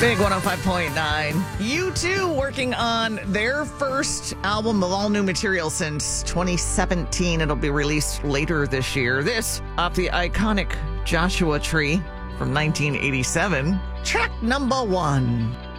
Big 105.9. U2 working on their first album of all new material since 2017. It'll be released later this year. This off the iconic Joshua Tree from 1987. Track number 1.